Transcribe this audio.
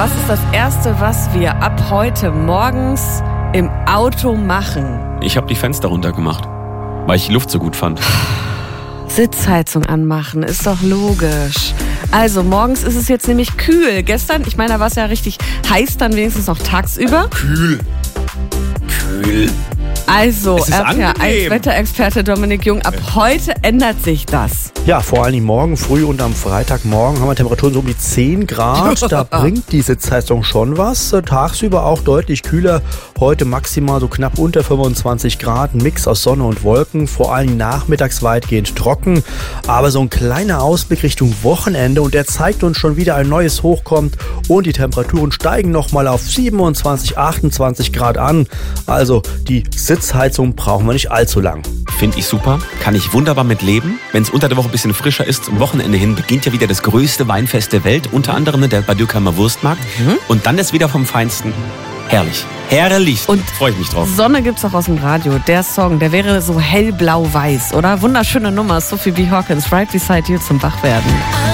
was ist das Erste, was wir ab heute morgens im Auto machen? Ich habe die Fenster runtergemacht, weil ich die Luft so gut fand. Sitzheizung anmachen, ist doch logisch. Also morgens ist es jetzt nämlich kühl. Gestern, ich meine, da war es ja richtig heiß, dann wenigstens noch tagsüber. Kühl. Also, Es ist angenehm. Wetterexperte Dominik Jung, ab heute ändert sich das. Ja, vor allem morgen früh und am Freitagmorgen haben wir Temperaturen so um die 10 Grad. Da bringt die Sitzheizung schon was. Tagsüber auch deutlich kühler. Heute maximal so knapp unter 25 Grad. Ein Mix aus Sonne und Wolken. Vor allem nachmittags weitgehend trocken. Aber so ein kleiner Ausblick Richtung Wochenende. Und der zeigt uns schon wieder ein neues Hoch kommt. Und die Temperaturen steigen nochmal auf 27, 28 Grad an. Also die Sitzheizung brauchen wir nicht allzu lang. Finde ich super, kann ich wunderbar mit leben. Wenn es unter der Woche ein bisschen frischer ist, zum Wochenende hin beginnt ja wieder das größte Weinfest der Welt, unter anderem der Bad Dürkheimer Wurstmarkt. Und dann ist wieder vom Feinsten. Herrlich. Herrlich. Und freue ich mich drauf. Sonne gibt's auch aus dem Radio. Der Song, der wäre so hellblau-weiß, oder? Wunderschöne Nummer. Sophie B. Hawkins, Right Beside You zum Wachwerden.